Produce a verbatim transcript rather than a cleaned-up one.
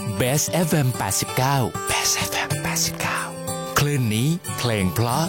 Best เอฟ เอ็ม แปดสิบเก้า Best เอฟ เอ็ม แปดสิบเก้า คลื่นนี้เพลงเพราะ